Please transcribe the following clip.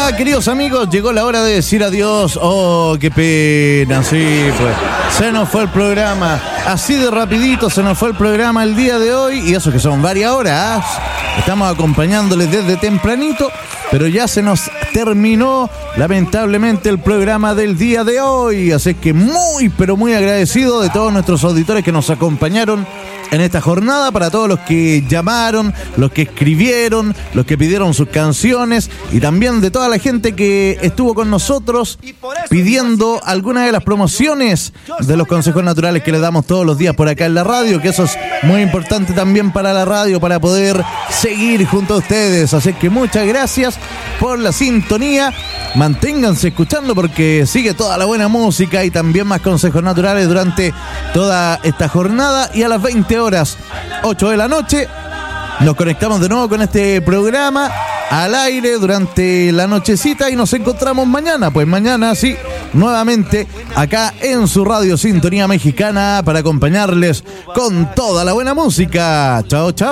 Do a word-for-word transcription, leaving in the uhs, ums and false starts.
ya, queridos amigos, llegó la hora de decir adiós. Oh, qué pena, sí, pues se nos fue el programa. Así de rapidito se nos fue el programa el día de hoy. Y eso que son varias horas. Estamos acompañándoles desde tempranito, pero ya se nos terminó lamentablemente el programa del día de hoy. Así que muy, pero muy agradecido de todos nuestros auditores que nos acompañaron en esta jornada, para todos los que llamaron, los que escribieron, los que pidieron sus canciones, y también de toda la gente que estuvo con nosotros pidiendo alguna de las promociones de los consejos naturales que le damos todos los días por acá en la radio, que eso es muy importante también para la radio, para poder seguir junto a ustedes. Así que muchas gracias por la sintonía. Manténganse escuchando porque sigue toda la buena música y también más consejos naturales durante toda esta jornada. Y a las veinte horas, ocho de la noche, nos conectamos de nuevo con este programa al aire durante la nochecita y nos encontramos mañana. Pues mañana sí, nuevamente acá en su radio Sintonía Mexicana para acompañarles con toda la buena música. Chao, chao.